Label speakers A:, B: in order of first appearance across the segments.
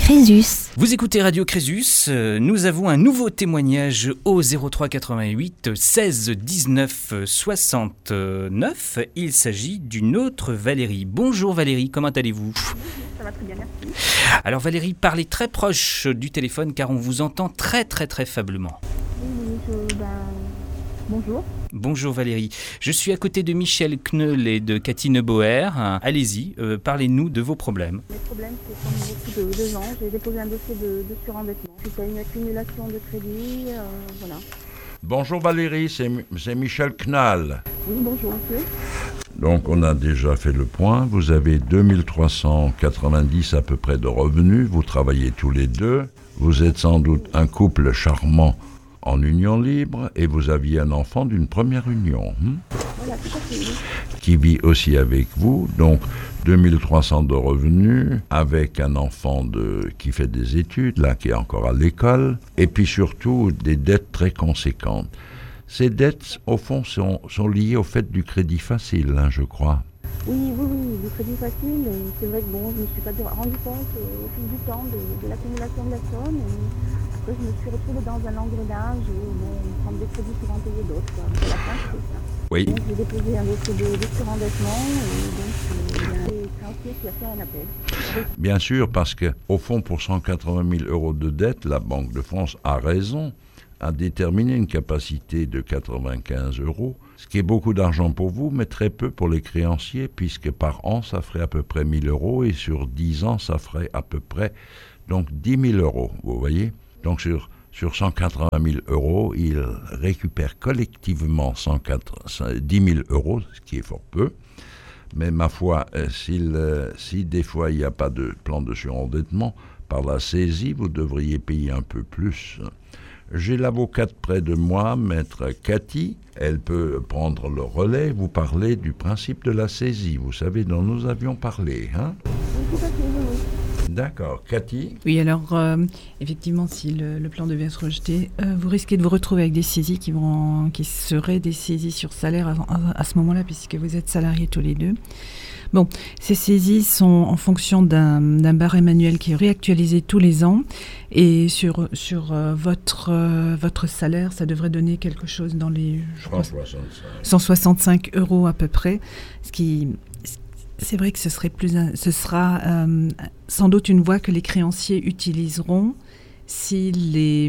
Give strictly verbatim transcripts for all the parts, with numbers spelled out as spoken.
A: Crésus.
B: Vous écoutez Radio Crésus, euh, nous avons un nouveau témoignage au zéro trois quatre-vingt-huit seize dix-neuf soixante-neuf. Il s'agit d'une autre Valérie. Bonjour Valérie, comment allez-vous ?
C: Ça va très bien, merci.
B: Alors Valérie, parlez très proche du téléphone car on vous entend très très très faiblement.
C: Oui, oui, je, ben, bonjour.
B: Bonjour Valérie, je suis à côté de Michel Kneul et de Cathy Neuboer. Allez-y, euh, parlez-nous de vos problèmes.
C: Les problèmes, c'est comme beaucoup de, de gens. J'ai déposé un dossier de, de surendettement. Suite à une accumulation de crédits, euh, voilà.
D: Bonjour Valérie, c'est, c'est Michel Kneul.
C: Oui, bonjour monsieur.
D: Donc on a déjà fait le point, vous avez deux mille trois cent quatre-vingt-dix à peu près de revenus, vous travaillez tous les deux, vous êtes sans doute un couple charmant en union libre et vous aviez un enfant d'une première union hein,
C: Voilà, tout à fait, oui.
D: qui vit aussi avec vous, donc deux mille trois cents de revenus avec un enfant de, qui fait des études, là qui est encore à l'école, et puis surtout des dettes très conséquentes. Ces dettes, au fond, sont, sont liées au fait du crédit facile, hein, je crois.
C: Oui, oui, oui, du crédit facile. Et c'est vrai que bon, je ne me suis pas rendu compte euh, au fil du temps de, de l'accumulation de la somme. Et après, je me suis retrouvée dans un engrenage où bon, prendre des crédits pour en payer d'autres. Quoi. À la fin, c'est ça.
D: Oui.
C: Donc, j'ai déposé un dossier de, de surendettement et donc euh, il y a un créancier qui a fait un appel. Donc,
D: Bien sûr, parce que au fond, pour cent quatre-vingt mille euros de dette, la Banque de France a raison, a déterminé une capacité de quatre-vingt-quinze euros, ce qui est beaucoup d'argent pour vous, mais très peu pour les créanciers, puisque par an, ça ferait à peu près mille euros, et sur dix ans, ça ferait à peu près donc dix mille euros, vous voyez. Donc sur, sur cent quatre-vingt mille euros, ils récupèrent collectivement cent quatre, dix mille euros, ce qui est fort peu. Mais ma foi, euh, s'il, euh, si des fois il n'y a pas de plan de surendettement, par la saisie, vous devriez payer un peu plus. J'ai l'avocate près de moi, maître Cathy. Elle peut prendre le relais, vous parler du principe de la saisie, vous savez, dont nous avions parlé. Hein
C: oui, tout à fait, oui, oui.
D: D'accord. Cathy ?
A: Oui, alors euh, effectivement, si le, le plan devait être rejeté, euh, vous risquez de vous retrouver avec des saisies qui, vont, qui seraient des saisies sur salaire à, à, à ce moment-là, puisque vous êtes salariés tous les deux. Bon, ces saisies sont en fonction d'un, d'un barème annuel qui est réactualisé tous les ans. Et sur, sur euh, votre, euh, votre salaire, ça devrait donner quelque chose dans les je crois, cent soixante-cinq euros à peu près. Ce qui, c'est vrai que ce, serait plus, ce sera euh, sans doute une voie que les créanciers utiliseront si, les,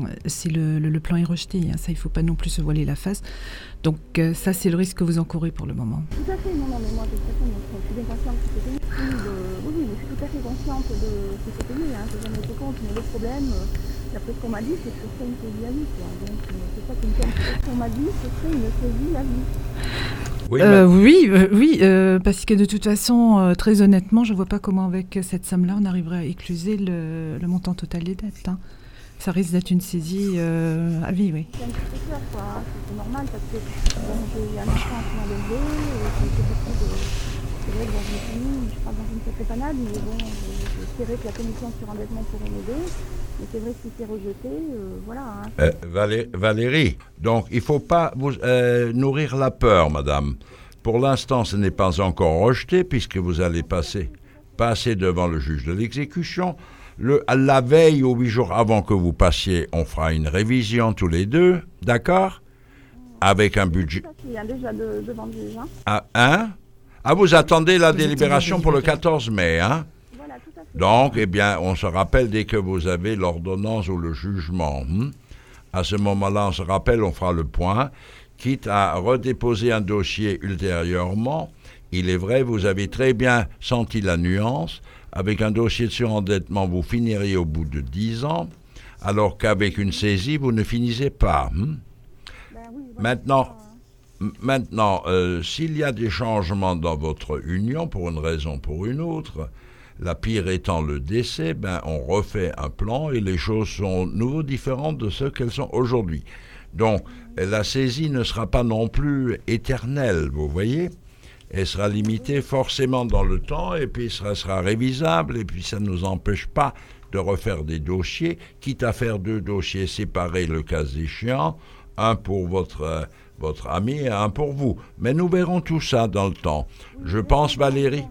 A: si le, le, le plan est rejeté. Hein. Ça, il ne faut pas non plus se voiler la face. Donc euh, ça, c'est le risque que vous encourez pour le moment.
C: Tout à fait, non, non, mais moi, de toute façon, je suis bien consciente que c'est pénible. De... Oui, oui, je suis tout à fait consciente de que c'est pénible, hein, je n'ai jamais été contre, mais le problème, euh, d'après ce qu'on m'a dit, c'est que ce serait une saisie à vie, quoi. Donc, euh, c'est ça qui me tient. Ce qu'on m'a dit, ce serait une saisie à vie.
D: Oui,
A: euh, oui, euh, oui euh, parce que de toute façon, euh, très honnêtement, je ne vois pas comment avec cette somme-là, on arriverait à écluser le, le montant total des dettes. Hein. Ça risque d'être une saisie euh, à vie, oui.
C: C'est un petit peu clair, quoi. Hein. C'est, c'est normal parce que bon, j'ai un enfant qui m'a élevé, et j'ai fait beaucoup de... C'est vrai que bon, je me suis mis, je crois, dans une sacrée panade, mais bon, j'espérais que la commission de surendettement pourrait m'aider. Mais c'est vrai que si c'est rejeté, euh, voilà. Hein.
D: Euh, Valé- Valérie, donc il ne faut pas vous euh, nourrir la peur, madame. Pour l'instant, ce n'est pas encore rejeté, puisque vous allez passer, passer devant le juge de l'exécution. Le, à la veille ou huit jours avant que vous passiez, on fera une révision tous les deux, d'accord ? Avec un budget...
C: Il y a déjà de, devant le juge, hein.
D: Ah, hein ? Ah, vous attendez la
A: Vous
D: délibération
A: attendez
D: pour le
A: la
D: quatorze mai, hein ?
C: Voilà, tout à fait.
D: Donc, eh bien, on se rappelle dès que vous avez l'ordonnance ou le jugement. Hein ? À ce moment-là, on se rappelle, on fera le point, quitte à redéposer un dossier ultérieurement. Il est vrai, vous avez très bien senti la nuance. Avec un dossier de surendettement, vous finiriez au bout de dix ans, alors qu'avec une saisie, vous ne finissez pas. Hein ?
C: Ben oui, voilà,
D: Maintenant,
C: c'est ça, hein.
D: maintenant euh, s'il y a des changements dans votre union, pour une raison ou pour une autre, la pire étant le décès, ben, on refait un plan et les choses sont nouveau différentes de ce qu'elles sont aujourd'hui. Donc, la saisie ne sera pas non plus éternelle, vous voyez ? Elle sera limitée forcément dans le temps et puis ça sera révisable et puis ça ne nous empêche pas de refaire des dossiers, quitte à faire deux dossiers séparés le cas échéant, un pour votre, euh, votre ami et un pour vous. Mais nous verrons tout ça dans le temps. Je pense, Valérie,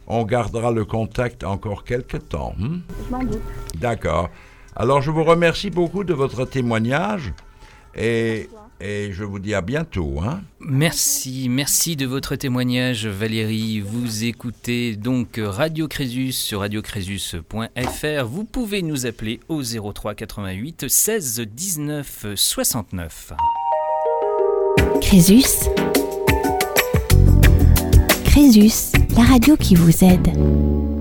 D: On gardera le contact encore quelques temps. Hein?
C: Je m'en doute.
D: D'accord. Alors, je vous remercie beaucoup de votre témoignage et, et je vous dis à bientôt. Hein?
B: Merci, merci de votre témoignage Valérie. Vous écoutez donc Radio Crésus sur radio crésus point f r. Vous pouvez nous appeler au zéro trois quatre-vingt-huit seize dix-neuf soixante-neuf.
E: Crésus. Crésus, la radio qui vous aide.